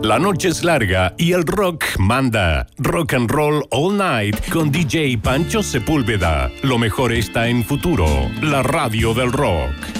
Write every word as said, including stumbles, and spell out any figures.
La noche es larga y el rock manda. Rock and Roll All Night con D J Pancho Sepúlveda. Lo mejor está en Futuro, la radio del rock.